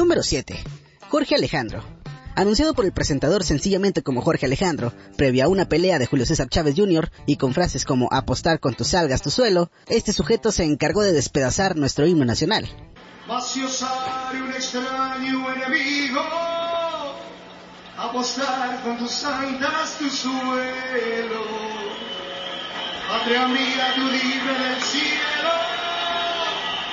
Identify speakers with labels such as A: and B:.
A: Número 7. Jorge Alejandro. Anunciado por el presentador sencillamente como Jorge Alejandro, previo a una pelea de Julio César Chávez Jr. y con frases como apostar con tus salgas tu suelo, este sujeto se encargó de despedazar nuestro himno nacional.
B: Mas si osare un extraño enemigo, apostar con tus santas tu suelo, patria mía, tu libre del cielo.